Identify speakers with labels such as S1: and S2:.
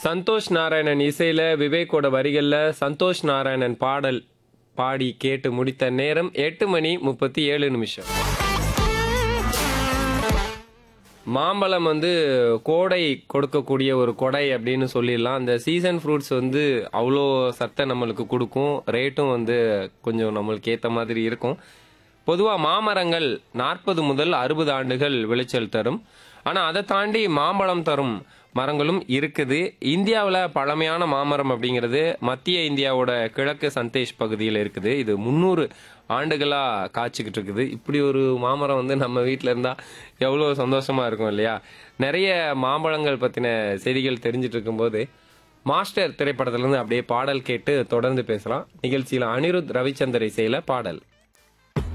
S1: சந்தோஷ் நாராயணன் இசையில விவேக்கோட வரிகள்ல சந்தோஷ் நாராயணன் பாடல் பாடி கேட்டு முடித்த நேரம் 8:37. மாம்பழம் கோடை கொடுக்கக்கூடிய ஒரு கொடை அப்படின்னு சொல்லிடலாம். அந்த சீசன் ஃப்ரூட்ஸ் அவ்வளோ சத்தை நம்மளுக்கு கொடுக்கும். ரேட்டும் கொஞ்சம் நம்மளுக்கு ஏற்ற மாதிரி இருக்கும். பொதுவாக மாமரங்கள் 40 முதல் 60 ஆண்டுகள் விளைச்சல் தரும். ஆனால் அதை தாண்டி மாம்பழம் தரும் மரங்களும் இருக்குது. இந்தியாவில் பழமையான மாமரம் அப்படிங்கிறது மத்திய இந்தியாவோட கிழக்கு சந்தேஷ் பகுதியில் இருக்குது. இது 300 ஆண்டுகளாக காய்ச்சிக்கிட்டு இருக்குது. இப்படி ஒரு மாமரம் நம்ம வீட்டில் இருந்தால் எவ்வளோ சந்தோஷமா இருக்கும் இல்லையா? நிறைய மாம்பழங்கள் பற்றின செய்திகள் தெரிஞ்சிட்டு இருக்கும்போது மாஸ்டர் திரைப்படத்திலிருந்து அப்படியே பாடல் கேட்டு தொடர்ந்து பேசலாம். நிகழ்ச்சியில் அனிருத் ரவிச்சந்தர் இசையில பாடல்.